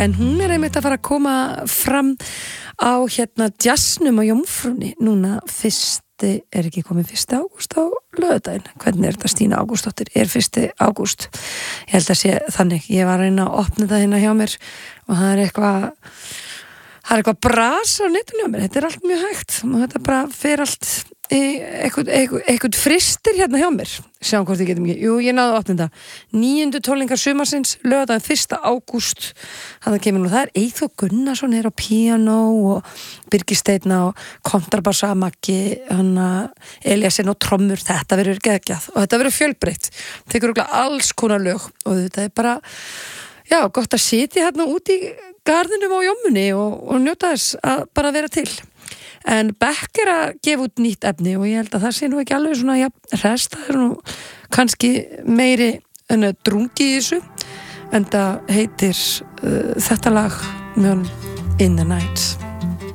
en hún einmitt að fara að koma fram á jazznum á Jómfrúnni núna ekki komið 1. ágúst á laugardaginn. Hvernig þetta Stína Ágústsdóttir? 1. ágúst. Ég held að sé þannig. Ég var að reyna að opna það hérna hjá mér og það er eitthvað bras á netinu hjá mér. Þetta er allt mjög hægt og þetta bara fer allt í eitthvað fristir hérna hjá mér. Sjáum hvort ég getum ekki. Jú, ég náði að opna þetta. 9. tónleikar sumarsins, laugardaginn 1. ágúst. Það kemur nú, það er Eyþór Gunnarsson á píanó og Birgir Steinn á kontrabassa, Maggi, Elíasinn og trommur. Þetta verður geggjað og þetta verður fjölbreytt. Tekur alls konar lög og þetta er bara, já, gott að sitja hérna út í garðinum á Jómmunni og njóta þess að bara vera til. En Beck að gefa út nýtt efni og ég held að það sé nú ekki alveg svona, já, rest, það er nú kannski meiri en að drungi í þessu, en það heitir þetta lag mjön In the Night.